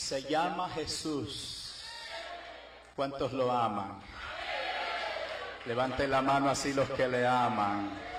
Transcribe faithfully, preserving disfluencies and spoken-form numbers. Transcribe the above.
Se llama Jesús. ¿Cuántos lo aman? Levanten la mano así los que le aman.